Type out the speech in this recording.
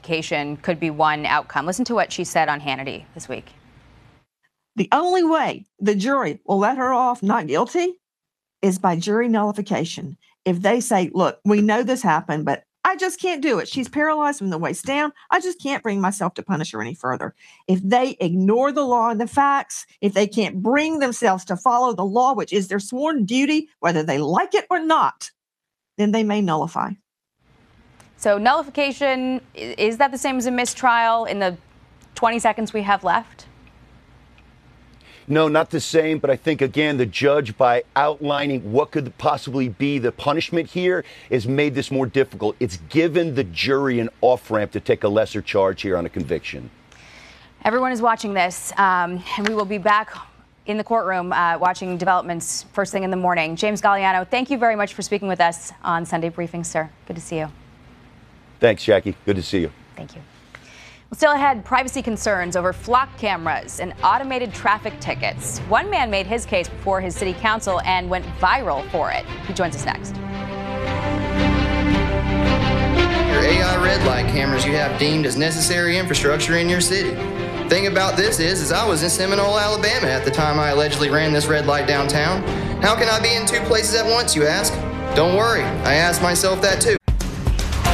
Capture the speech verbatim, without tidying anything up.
nullification could be one outcome. Listen to what she said on Hannity this week. The only way the jury will let her off not guilty is by jury nullification. If they say, look, we know this happened, but I just can't do it. She's paralyzed from the waist down. I just can't bring myself to punish her any further. If they ignore the law and the facts, if they can't bring themselves to follow the law, which is their sworn duty, whether they like it or not, then they may nullify. So nullification, is that the same as a mistrial in the twenty seconds we have left? No, not the same, but I think, again, the judge, by outlining what could possibly be the punishment here, has made this more difficult. It's given the jury an off-ramp to take a lesser charge here on a conviction. Everyone is watching this, um, and we will be back in the courtroom uh, watching developments first thing in the morning. James Galliano, thank you very much for speaking with us on Sunday Briefing, sir. Good to see you. Thanks, Jackie. Good to see you. Thank you. Well, still ahead, privacy concerns over flock cameras and automated traffic tickets. One man made his case before his city council and went viral for it. He joins us next. Your A I red light cameras you have deemed as necessary infrastructure in your city. Thing about this is, is I was in Seminole, Alabama at the time I allegedly ran this red light downtown. How can I be in two places at once, you ask? Don't worry, I asked myself that too.